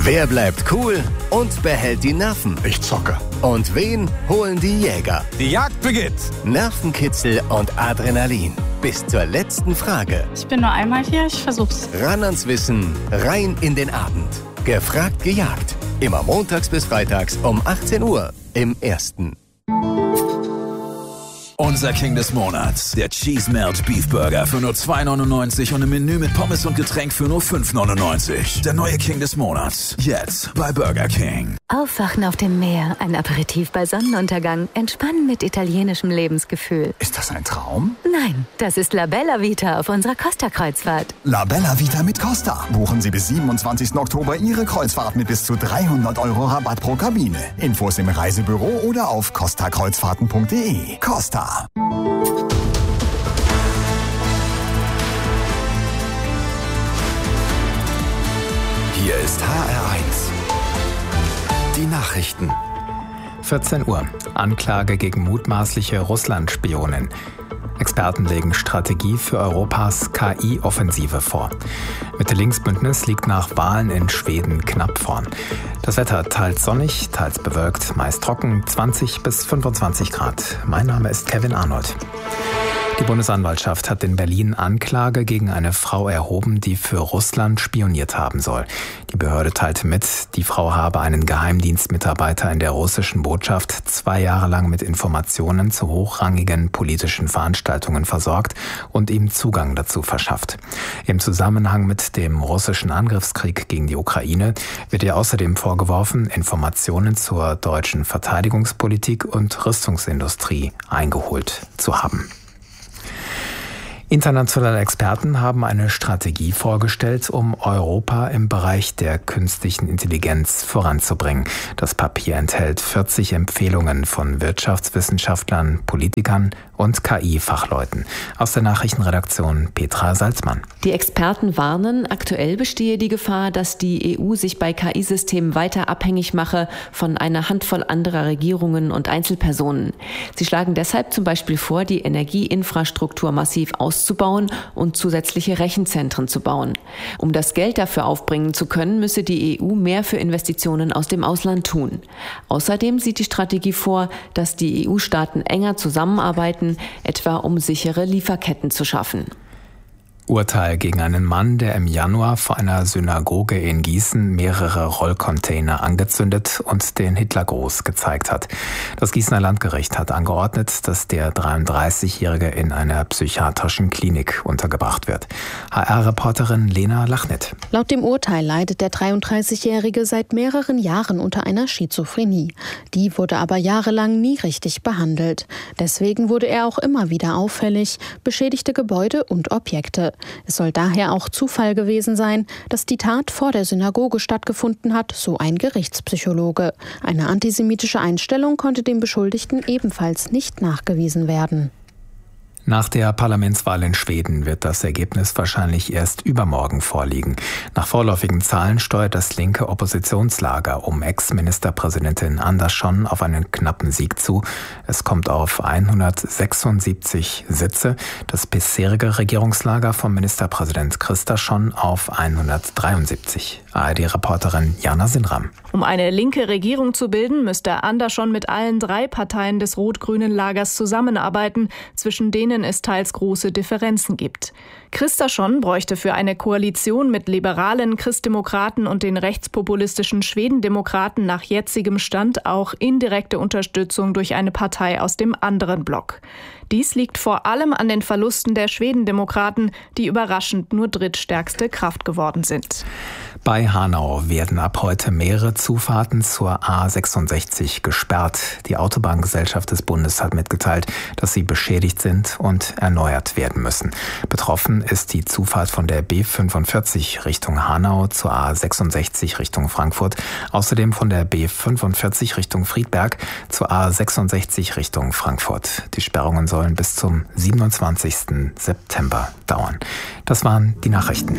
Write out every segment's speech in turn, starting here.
Wer bleibt cool und behält die Nerven? Ich zocke. Und wen holen die Jäger? Die Jagd beginnt. Nervenkitzel und Adrenalin. Bis zur letzten Frage. Ich bin nur einmal hier, ich versuch's. Ran ans Wissen, rein in den Abend. Gefragt, gejagt. Immer montags bis freitags um 18 Uhr im Ersten. Unser King des Monats, der Cheese Melt Beef Burger für nur 2,99 und im Menü mit Pommes und Getränk für nur 5,99. Der neue King des Monats, jetzt bei Burger King. Aufwachen auf dem Meer, ein Aperitif bei Sonnenuntergang, entspannen mit italienischem Lebensgefühl. Ist das ein Traum? Nein, das ist La Bella Vita auf unserer Costa-Kreuzfahrt. La Bella Vita mit Costa. Buchen Sie bis 27. Oktober Ihre Kreuzfahrt mit bis zu 300 € Rabatt pro Kabine. Infos im Reisebüro oder auf costakreuzfahrten.de. Costa. Hier ist HR1. Die Nachrichten. 14 Uhr. Anklage gegen mutmaßliche Russland-Spionin. Experten legen Strategie für Europas KI-Offensive vor. Mitte-Links-Bündnis liegt nach Wahlen in Schweden knapp vorn. Das Wetter teils sonnig, teils bewölkt, meist trocken, 20 bis 25 Grad. Mein Name ist Kevin Arnold. Die Bundesanwaltschaft hat in Berlin Anklage gegen eine Frau erhoben, die für Russland spioniert haben soll. Die Behörde teilte mit, die Frau habe einen Geheimdienstmitarbeiter in der russischen Botschaft 2 Jahre lang mit Informationen zu hochrangigen politischen Veranstaltungen versorgt und ihm Zugang dazu verschafft. Im Zusammenhang mit dem russischen Angriffskrieg gegen die Ukraine wird ihr außerdem vorgeworfen, Informationen zur deutschen Verteidigungspolitik und Rüstungsindustrie eingeholt zu haben. Internationale Experten haben eine Strategie vorgestellt, um Europa im Bereich der künstlichen Intelligenz voranzubringen. Das Papier enthält 40 Empfehlungen von Wirtschaftswissenschaftlern, Politikern und KI-Fachleuten. Aus der Nachrichtenredaktion Petra Salzmann. Die Experten warnen, aktuell bestehe die Gefahr, dass die EU sich bei KI-Systemen weiter abhängig mache von einer Handvoll anderer Regierungen und Einzelpersonen. Sie schlagen deshalb zum Beispiel vor, die Energieinfrastruktur massiv auszubauen und zusätzliche Rechenzentren zu bauen. Um das Geld dafür aufbringen zu können, müsse die EU mehr für Investitionen aus dem Ausland tun. Außerdem sieht die Strategie vor, dass die EU-Staaten enger zusammenarbeiten, etwa um sichere Lieferketten zu schaffen. Urteil gegen einen Mann, der im Januar vor einer Synagoge in Gießen mehrere Rollcontainer angezündet und den Hitlergruß gezeigt hat. Das Gießener Landgericht hat angeordnet, dass der 33-Jährige in einer psychiatrischen Klinik untergebracht wird. HR-Reporterin Lena Lachnit. Laut dem Urteil leidet der 33-Jährige seit mehreren Jahren unter einer Schizophrenie. Die wurde aber jahrelang nie richtig behandelt. Deswegen wurde er auch immer wieder auffällig, beschädigte Gebäude und Objekte. Es soll daher auch Zufall gewesen sein, dass die Tat vor der Synagoge stattgefunden hat, so ein Gerichtspsychologe. Eine antisemitische Einstellung konnte dem Beschuldigten ebenfalls nicht nachgewiesen werden. Nach der Parlamentswahl in Schweden wird das Ergebnis wahrscheinlich erst übermorgen vorliegen. Nach vorläufigen Zahlen steuert das linke Oppositionslager um Ex-Ministerpräsidentin Andersson auf einen knappen Sieg zu. Es kommt auf 176 Sitze. Das bisherige Regierungslager vom Ministerpräsident Kristersson auf 173. ARD-Reporterin Jana Sinram. Um eine linke Regierung zu bilden, müsste Andersson mit allen 3 Parteien des rot-grünen Lagers zusammenarbeiten, zwischen denen es teils große Differenzen gibt. Kristersson bräuchte für eine Koalition mit liberalen Christdemokraten und den rechtspopulistischen Schwedendemokraten nach jetzigem Stand auch indirekte Unterstützung durch eine Partei aus dem anderen Block. Dies liegt vor allem an den Verlusten der Schwedendemokraten, die überraschend nur drittstärkste Kraft geworden sind. Bei Hanau werden ab heute mehrere Zufahrten zur A66 gesperrt. Die Autobahngesellschaft des Bundes hat mitgeteilt, dass sie beschädigt sind und erneuert werden müssen. Betroffen ist die Zufahrt von der B45 Richtung Hanau zur A66 Richtung Frankfurt, außerdem von der B45 Richtung Friedberg zur A66 Richtung Frankfurt. Die Sperrungen sollen bis zum 27. September dauern. Das waren die Nachrichten.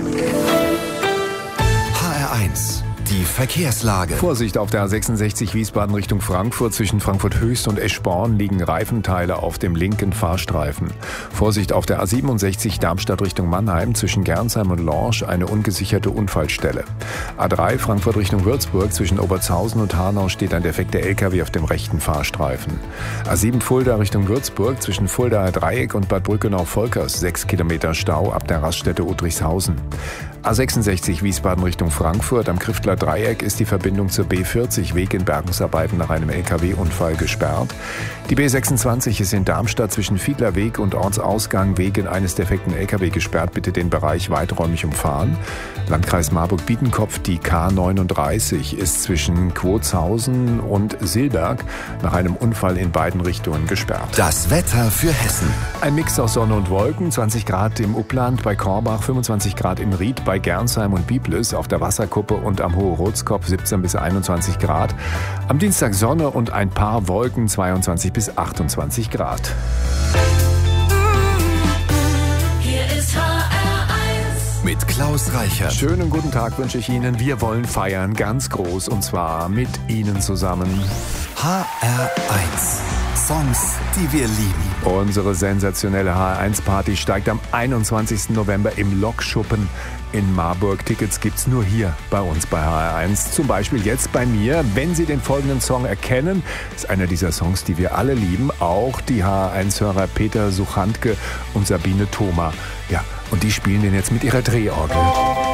HR1, die Verkehrslage. Vorsicht auf der A66 Wiesbaden Richtung Frankfurt. Zwischen Frankfurt Höchst und Eschborn liegen Reifenteile auf dem linken Fahrstreifen. Vorsicht auf der A67 Darmstadt Richtung Mannheim. Zwischen Gernsheim und Lorsch eine ungesicherte Unfallstelle. A3 Frankfurt Richtung Würzburg. Zwischen Obertshausen und Hanau steht ein defekter LKW auf dem rechten Fahrstreifen. A7 Fulda Richtung Würzburg. Zwischen Fuldaer Dreieck und Bad Brückenau-Volkers 6 Kilometer Stau ab der Raststätte Udrichshausen. A66 Wiesbaden Richtung Frankfurt. Am Kriftler Dreieck ist die Verbindung zur B40 wegen Bergungsarbeiten nach einem LKW-Unfall gesperrt. Die B26 ist in Darmstadt zwischen Fiedlerweg und Ortsausgang wegen eines defekten LKW gesperrt. Bitte den Bereich weiträumig umfahren. Landkreis Marburg-Biedenkopf, die K39 ist zwischen Quotshausen und Silberg nach einem Unfall in beiden Richtungen gesperrt. Das Wetter für Hessen. Ein Mix aus Sonne und Wolken, 20 Grad im Upland bei Korbach, 25 Grad in Ried bei Gernsheim und Biblis, auf der Wasserkuppe und am Hohe Rotskopf 17 bis 21 Grad. Am Dienstag Sonne und ein paar Wolken, 22 bis 28 Grad. Mit Klaus Reichert. Schönen guten Tag wünsche ich Ihnen. Wir wollen feiern, ganz groß, und zwar mit Ihnen zusammen. HR1. Songs, die wir lieben. Unsere sensationelle HR1-Party steigt am 21. November im Lokschuppen in Marburg. Tickets gibt's nur hier bei uns bei HR1. Zum Beispiel jetzt bei mir. Wenn Sie den folgenden Song erkennen, ist einer dieser Songs, die wir alle lieben. Auch die HR1-Hörer Peter Suchantke und Sabine Thoma. Ja, und die spielen den jetzt mit ihrer Drehorgel.